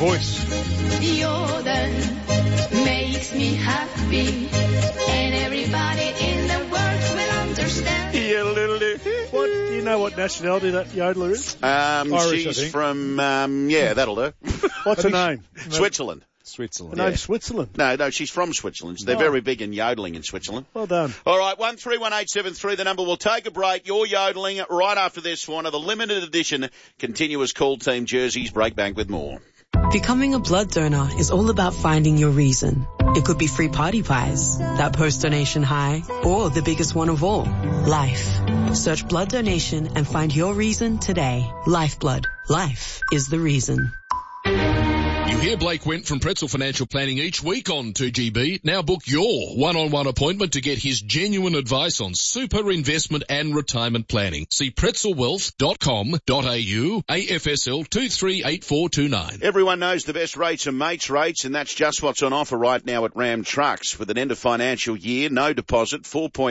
voice. Yodel makes me happy, and everybody in the world will understand. What, do you know what nationality that yodeler is? Irish, she's from, that'll do. What's her name? Switzerland. Her name's Switzerland. No, she's from Switzerland. They're very big in yodeling in Switzerland. Well done. All right, 131873, the number. We'll take a break. You're yodeling right after this one of the limited edition continuous call team jerseys. Break back with more. Becoming a blood donor is all about finding your reason. It could be free party pies, that post-donation high, or the biggest one of all, life. Search blood donation and find your reason today. Lifeblood. Life is the reason. You hear Blake Went from Pretzel Financial Planning each week on 2GB. Now book your one-on-one appointment to get his genuine advice on super investment and retirement planning. See pretzelwealth.com.au, AFSL 238429. Everyone knows the best rates are mates rates, and that's just what's on offer right now at Ram Trucks. With an end of financial year, no deposit,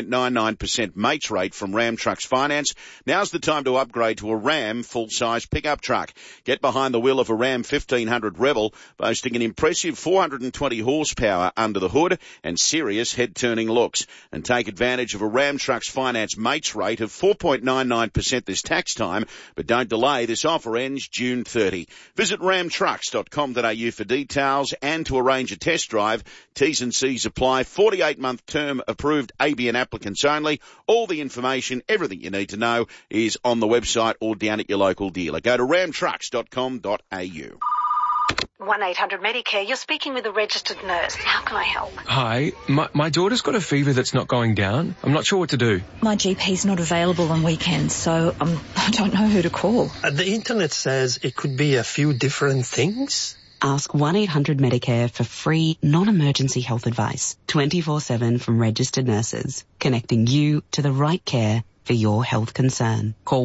4.99% mates rate from Ram Trucks Finance. Now's the time to upgrade to a Ram full-size pickup truck. Get behind the wheel of a Ram 1500 Rebel, boasting an impressive 420 horsepower under the hood and serious head-turning looks. And take advantage of a Ram Trucks Finance mates rate of 4.99% this tax time, but don't delay. This offer ends June 30. Visit ramtrucks.com.au for details and to arrange a test drive. T's and C's apply. 48-month term approved, ABN applicants only. All the information, everything you need to know is on the website or down at your local dealer. Go to ramtrucks.com.au. 1-800-Medicare, you're speaking with a registered nurse. How can I help? Hi, my daughter's got a fever that's not going down. I'm not sure what to do. My GP's not available on weekends, so I don't know who to call. The internet says it could be a few different things. Ask 1-800-Medicare for free, non-emergency health advice, 24/7 from registered nurses, connecting you to the right care for your health concern. Call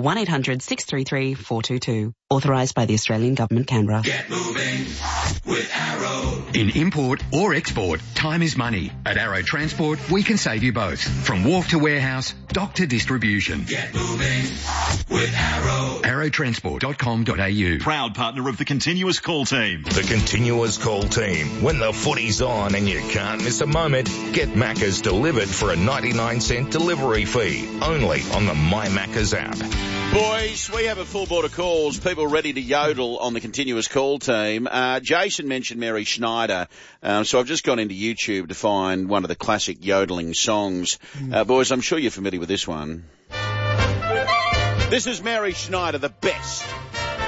1-800-633-422. Authorised by the Australian Government, Canberra. Get moving with Arrow. In import or export, time is money. At Arrow Transport, we can save you both. From wharf to warehouse, dock to distribution. Get moving with Arrow. arrowtransport.com.au. Proud partner of the Continuous Call Team. The Continuous Call Team. When the footy's on and you can't miss a moment, get Macca's delivered for a 99-cent delivery fee. Only on the My Macca's app. Boys, we have a full board of calls. People ready to yodel on the Continuous Call Team. Jason mentioned Mary Schneider, so I've just gone into YouTube to find one of the classic yodeling songs. Boys, I'm sure you're familiar with this one. This is Mary Schneider, the best.